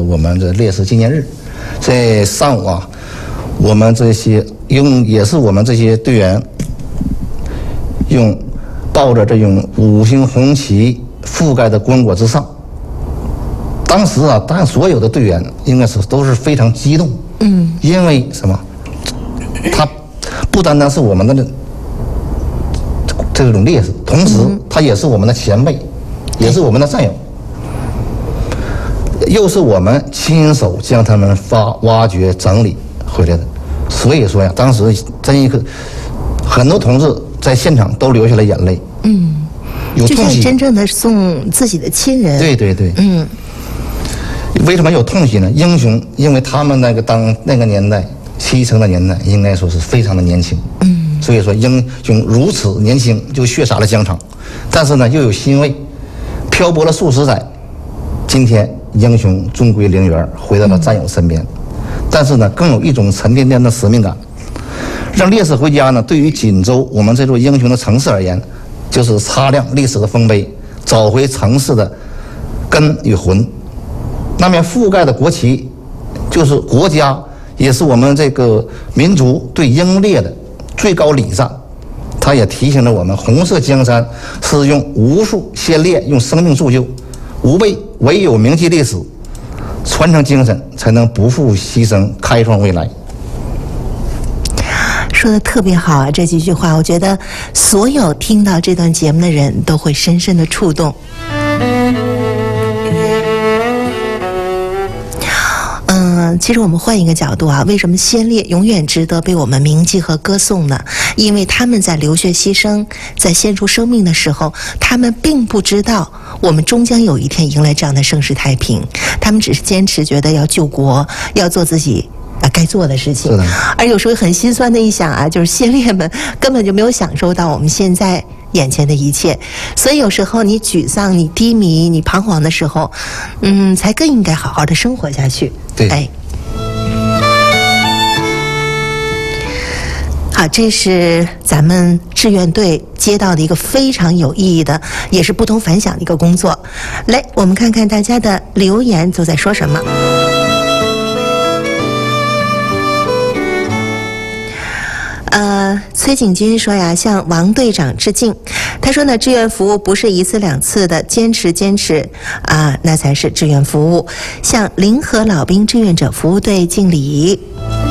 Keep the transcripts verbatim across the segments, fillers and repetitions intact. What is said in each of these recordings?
我们的烈士纪念日。在上午啊，我们这些用也是我们这些队员用抱着这种五星红旗覆盖的棺椁之上。当时啊，当然所有的队员应该是都是非常激动，嗯，因为什么？他不单单是我们的这种烈士，同时他也是我们的前辈，也是我们的战友，又是我们亲手将他们发挖掘整理回来的。所以说呀，当时真一个很多同志在现场都流下了眼泪，嗯，有痛惜， 就像真正的送自己的亲人。 对对对， 嗯。 为什么有痛惜呢？英雄，因为他们那个当那个年代牺牲的年代，应该说是非常的年轻，嗯，所以说英雄如此年轻就血洒了疆场，但是呢又有欣慰，漂泊了数十载，今天英雄终归陵园，回到了战友身边，嗯，但是呢更有一种沉甸甸的使命感，让烈士回家呢，对于锦州我们这座英雄的城市而言，就是擦亮历史的丰碑，找回城市的根与魂。那面覆盖的国旗，就是国家，也是我们这个民族对英烈的最高礼赞。它也提醒着我们，红色江山是用无数先烈用生命铸就，吾辈唯有铭记历史，传承精神，才能不负牺牲，开创未来。 说的特别好啊，这几句话，我觉得所有听到这段节目的人都会深深的触动。嗯，其实我们换一个角度啊，为什么先烈永远值得被我们铭记和歌颂呢？因为他们在流血牺牲，在献出生命的时候，他们并不知道我们终将有一天迎来这样的盛世太平，他们只是坚持觉得要救国，要做自己啊该做的事情。而有时候很心酸的一想啊，就是先烈们根本就没有享受到我们现在眼前的一切，所以有时候你沮丧、你低迷、你彷徨的时候，嗯，才更应该好好的生活下去。 对， 哎，好，这是咱们志愿队接到的一个非常有意义的，也是不同凡响的一个工作。来，我们看看大家的留言都在说什么。呃，崔景军说呀，向王队长致敬。他说呢，志愿服务不是一次两次的，坚持坚持啊，那才是志愿服务。向临河老兵志愿者服务队敬礼。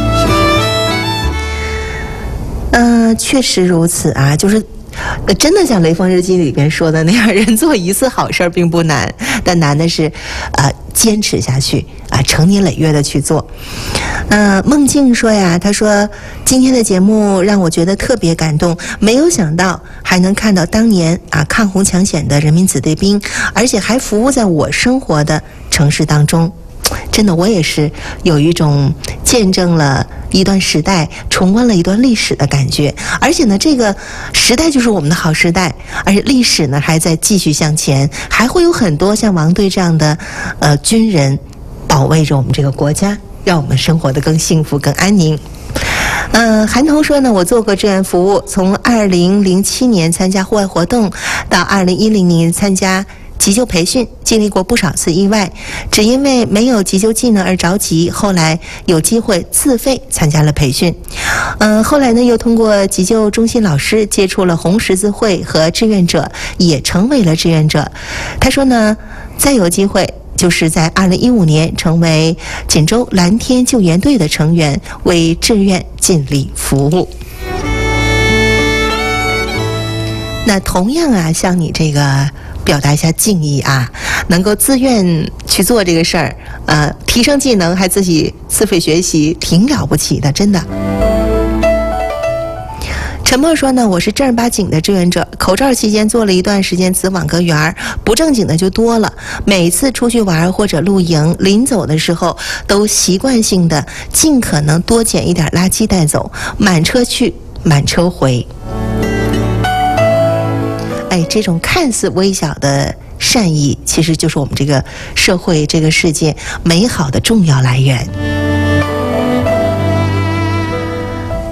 呃，确实如此啊，就是呃，真的像《雷锋日记》里边说的那样，人做一次好事并不难，但难的是呃坚持下去啊，成年累月的去做。呃，孟静说呀，他说今天的节目让我觉得特别感动，没有想到还能看到当年啊抗洪抢险的人民子弟兵，而且还服务在我生活的城市当中。真的，我也是有一种见证了一段时代，重温了一段历史的感觉。而且呢，这个时代就是我们的好时代，而且历史呢还在继续向前，还会有很多像王队这样的呃军人保卫着我们这个国家，让我们生活得更幸福、更安宁。嗯、呃，韩彤说呢，我做过志愿服务，从二零零七年参加户外活动，到二零一零年参加急救培训，经历过不少次意外，只因为没有急救技能而着急，后来有机会自费参加了培训。嗯、呃，后来呢，又通过急救中心老师接触了红十字会和志愿者，也成为了志愿者。他说呢，再有机会就是在二零一五年成为锦州蓝天救援队的成员，为志愿尽力服务。那同样啊，像你这个表达一下敬意啊，能够自愿去做这个事儿，呃，提升技能还自己自费学习，挺了不起的，真的。陈默说呢，我是正儿八经的志愿者，口罩期间做了一段时间子网格员，不正经的就多了。每次出去玩或者露营，临走的时候都习惯性的尽可能多捡一点垃圾带走，满车去，满车回。哎，这种看似微小的善意，其实就是我们这个社会、这个世界美好的重要来源。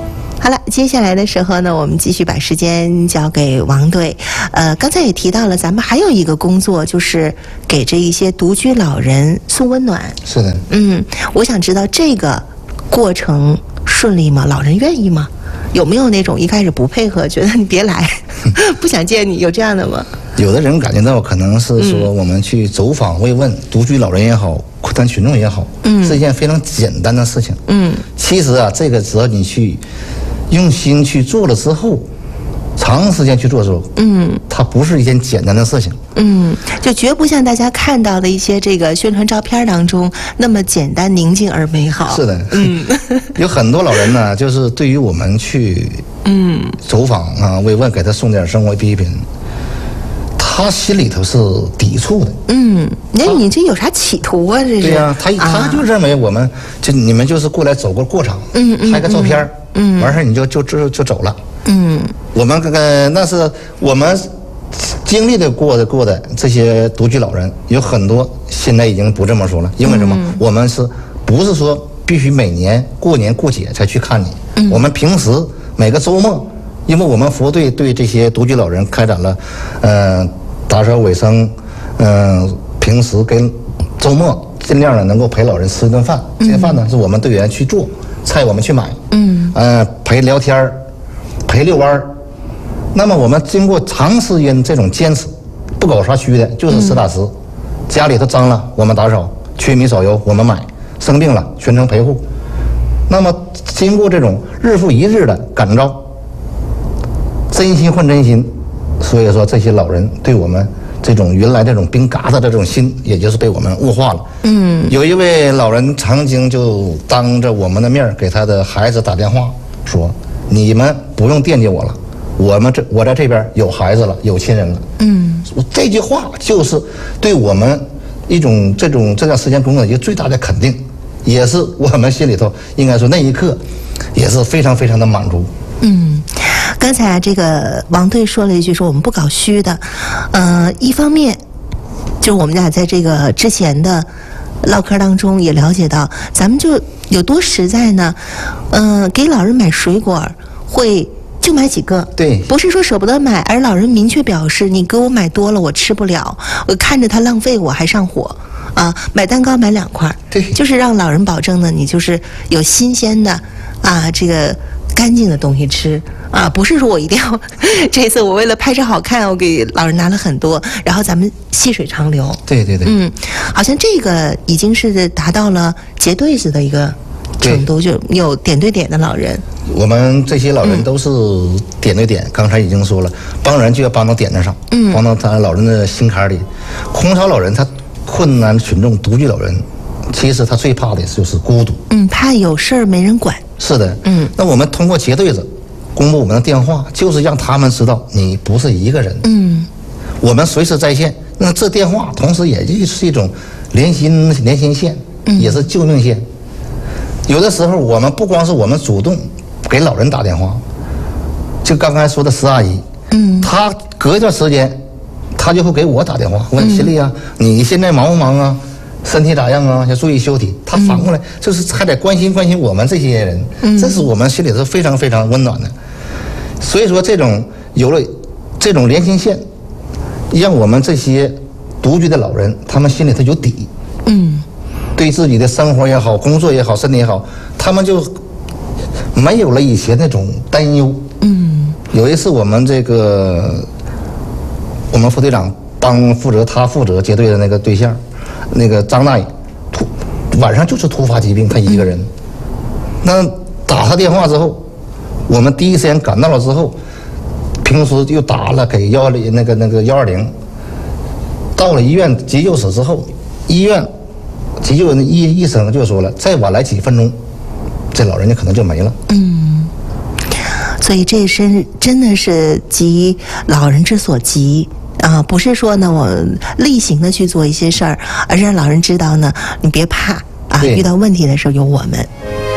好了，接下来的时候呢，我们继续把时间交给王队。呃，刚才也提到了，咱们还有一个工作，就是给这一些独居老人送温暖。 是的。 嗯，我想知道这个过程顺利吗？老人愿意吗？有没有那种一开始不配合，觉得你别来，不想见你，有这样的吗？ 有的人感觉到可能是说我们去走访慰问独居老人也好，困难群众也好，嗯，是一件非常简单的事情。嗯，其实啊，这个只要你去用心去做了之后，长时间去做的时候，嗯，它不是一件简单的事情。 嗯，就绝不像大家看到的一些这个宣传照片当中那么简单、宁静而美好。 是的，嗯，有很多老人呢，就是对于我们去嗯走访啊、慰问，给他送点生活必需品，他心里头是抵触的。嗯， 那你这有啥企图啊？这是？ 对呀、啊，他他就认为我们就你们就是过来走个过场，嗯嗯，拍个照片，嗯，完事儿你就就就就走了。嗯，我们这个那是我们经历的过的过的这些独居老人有很多，现在已经不这么说了，因为什么？嗯、我们是不是说必须每年过年过节才去看你？嗯、我们平时每个周末，因为我们服务队对这些独居老人开展了，呃，打扫卫生，嗯、呃，平时跟周末尽量的能够陪老人吃一顿饭，这些饭呢是我们队员去做，菜我们去买，嗯，呃，陪聊天儿，陪遛弯儿。那么我们经过长时间这种坚持，不搞啥虚的，就是实打实。嗯、家里头脏了我们打扫，缺米少油我们买，生病了全程陪护。那么经过这种日复一日的感召，真心换真心，所以说这些老人对我们这种原来这种冰嘎子的这种心，也就是被我们物化了。嗯，有一位老人曾经就当着我们的面给他的孩子打电话说：“你们不用惦记我了。”我们这我在这边有孩子了，有亲人了。嗯，这句话就是对我们一种这种这段时间工作一个最大的肯定，也是我们心里头应该说那一刻也是非常非常的满足。 嗯，刚才这个王队说了一句说我们不搞虚的，呃，一方面就是我们俩在这个之前的唠嗑当中也了解到，咱们就有多实在呢？嗯、呃，给老人买水果会。就买几个， 对， 不是说舍不得买，而老人明确表示，你给我买多了我吃不了，我看着他浪费我还上火，啊，买蛋糕买两块， 对， 就是让老人保证呢，你就是有新鲜的，啊，这个干净的东西吃，啊，不是说我一定要，这次我为了拍照好看，我给老人拿了很多，然后咱们细水长流， 对对对， 嗯，好像这个已经是达到了结对子的一个程度，就有点对点的老人。 我们这些老人都是点对点，嗯、刚才已经说了，帮人就要帮到点子上，嗯，帮到他老人的心坎里。空巢老人，他困难群众、独居老人，其实他最怕的就是孤独， 嗯，怕有事儿没人管。 是的，嗯，那我们通过结对子公布我们的电话，就是让他们知道你不是一个人，嗯，我们随时在线。那这电话同时也就是一种连心连心线，嗯、也是救命线。有的时候我们不光是我们主动给老人打电话，就刚才说的石阿姨，嗯，她隔一段时间，她就会给我打电话，问心丽啊，嗯、你现在忙不忙啊？身体咋样啊？要注意休息。她反过来就是还得关心关心我们这些人，嗯、这是我们心里是非常非常温暖的。所以说，这种有了这种连心线，让我们这些独居的老人，他们心里头有底，嗯，对自己的生活也好，工作也好，身体也好，他们就没有了以前那种担忧。嗯，有一次我们这个我们副队长帮负责他负责接队的那个对象，那个张大爷，突晚上就是突发疾病，他一个人。嗯、那打他电话之后，我们第一时间赶到了之后，平时又打了给幺二零那个那个幺二零，到了医院急救室之后，医院急救医医生就说了，再晚来几分钟，这老人家可能就没了。嗯， 所以这是真的是急老人之所急啊，不是说呢我例行的去做一些事儿，而是让老人知道呢，你别怕啊，遇到问题的时候有我们。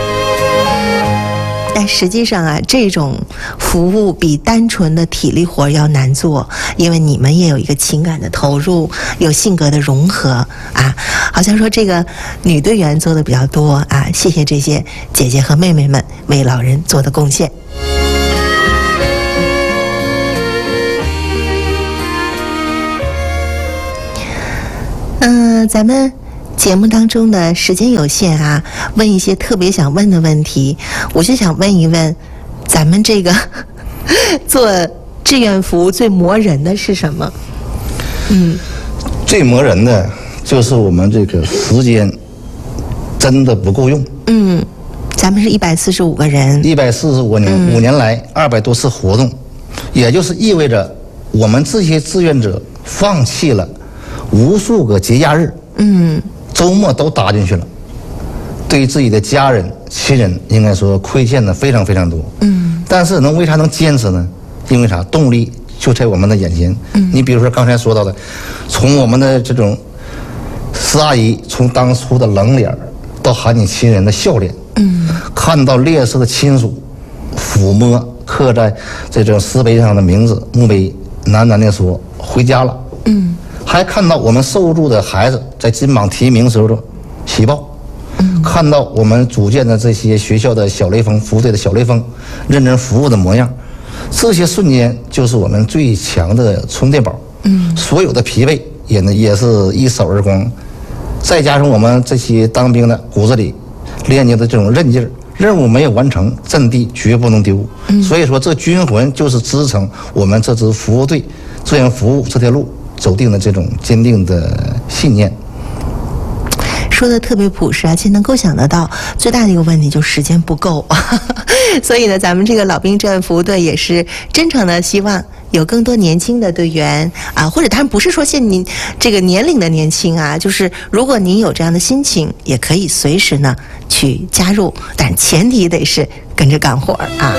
但实际上啊，这种服务比单纯的体力活要难做，因为你们也有一个情感的投入，有性格的融合啊。好。 好像说这个女队员做的比较多啊，谢谢这些姐姐和妹妹们为老人做的贡献。嗯、呃，咱们节目当中的时间有限啊，问一些特别想问的问题，我就想问一问，咱们这个做志愿服务最磨人的是什么？嗯， 最磨人的就是我们这个时间真的不够用。 嗯，咱们是一百四十五个人， 一百四十五年，嗯、五年来二百多次活动，也就是意味着我们这些志愿者放弃了无数个节假日， 嗯， 周末都搭进去了，对自己的家人、亲人，应该说亏欠的非常非常多。 嗯， 但是能为啥能坚持呢？因为啥？动力就在我们的眼前。 嗯， 你比如说刚才说到的，从我们的这种施阿姨从当初的冷脸到喊你亲人的笑脸， 嗯， 看到烈士的亲属抚摸刻在这种石碑上的名字，墓碑喃喃地说回家了。 嗯， 还看到我们受助的孩子在金榜题名时候的喜报。 嗯， 看到我们组建的这些学校的小雷锋服务队的小雷锋认真服务的模样，这些瞬间就是我们最强的充电宝。 嗯， 所有的疲惫也呢也是一扫而光，再加上我们这些当兵的骨子里练就的这种韧劲儿，任务没有完成，阵地绝不能丢。 嗯， 所以说这军魂就是支撑我们这支服务队志愿服务这条路走定的这种坚定的信念。 说的特别朴实啊，其实能够想得到最大的一个问题就是时间不够所以呢咱们这个老兵志愿服务队也是真诚的希望有更多年轻的队员啊，或者当然不是说限您这个年龄的年轻啊，就是如果您有这样的心情，也可以随时呢去加入，但前提得是跟着干活啊。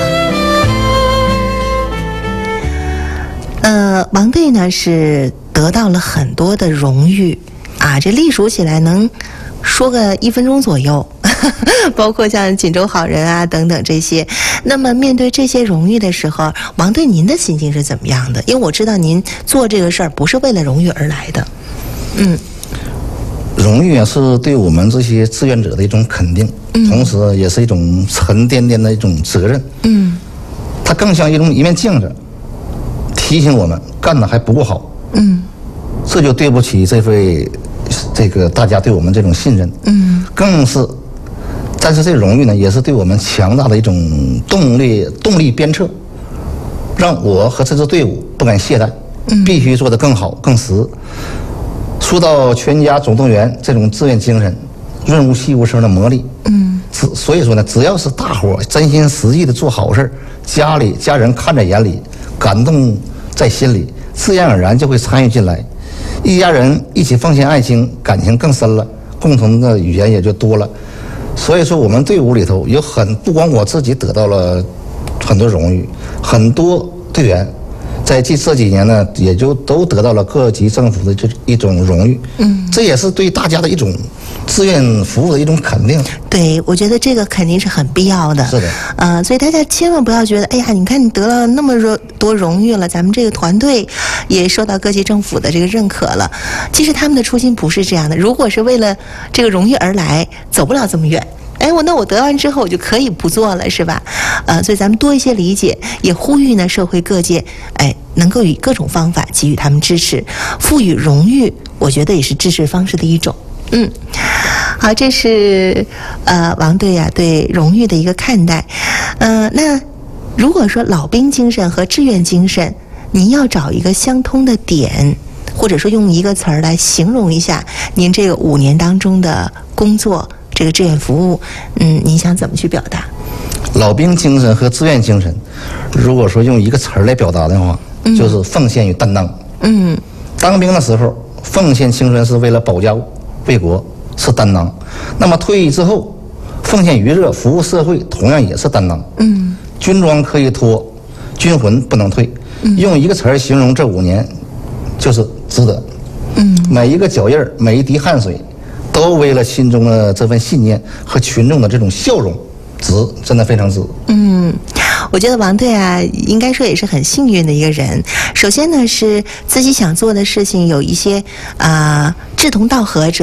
呃，王队呢是得到了很多的荣誉啊，这隶属起来能说个一分钟左右包括像锦州好人啊等等这些。那么面对这些荣誉的时候，王队您的心情是怎么样的？因为我知道您做这个事儿不是为了荣誉而来的。嗯， 荣誉啊是对我们这些志愿者的一种肯定， 嗯、 同时也是一种沉甸甸的一种责任。 嗯， 它更像一种一面镜子，提醒我们干得还不够好。 嗯， 这就对不起这位这个大家对我们这种信任。 嗯， 更是，但是这荣誉呢，也是对我们强大的一种动力动力鞭策，让我和这支队伍不敢懈怠， 嗯、 必须做得更好更实。说到全家总动员这种志愿精神，润物细无声的魔力。 嗯， 所以说呢，只要是大伙真心实意的做好事，家里家人看在眼里，感动在心里，自然而然就会参与进来。一家人一起奉献爱情，感情更深了，共同的语言也就多了。所以说我们队伍里头有很不光我自己得到了很多荣誉，很多队员在这这几年呢也就都得到了各级政府的这一种荣誉。嗯，这也是对大家的一种志愿服务的一种肯定。 对，我觉得这个肯定是很必要的。 是的， 呃，所以大家千万不要觉得，哎呀，你看你得了那么多荣誉了，咱们这个团队也受到各级政府的这个认可了。其实他们的初心不是这样的，如果是为了这个荣誉而来，走不了这么远。哎，我那我得完之后我就可以不做了，是吧？呃，所以咱们多一些理解，也呼吁呢社会各界，哎，能够以各种方法给予他们支持，赋予荣誉，我觉得也是支持方式的一种。嗯，好，这是呃王队啊对荣誉的一个看待。呃，那如果说老兵精神和志愿精神，您要找一个相通的点，或者说用一个词儿来形容一下您这个五年当中的工作。这个志愿服务，嗯，你想怎么去表达？ 老兵精神和志愿精神，如果说用一个词儿来表达的话，嗯、就是奉献与担当。嗯，当兵的时候，奉献青春是为了保家卫国，是担当；那么退役之后，奉献余热，服务社会，同样也是担当。嗯，军装可以脱，军魂不能退。嗯、用一个词儿形容这五年，就是值得。嗯，每一个脚印儿，每一滴汗水。都为了心中的这份信念和群众的这种笑容，值，真的非常值。嗯， 我觉得王队啊，应该说也是很幸运的一个人。首先呢，是自己想做的事情有一些啊、呃、志同道合者，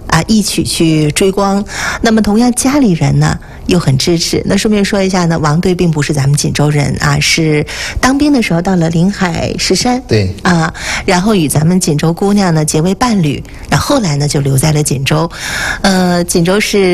啊一起去追光。那么同样家里人呢又很支持。那顺便说一下呢，王队并不是咱们锦州人啊，是当兵的时候到了临海石山， 对啊，然后与咱们锦州姑娘呢结为伴侣，然后后来呢就留在了锦州。呃，锦州是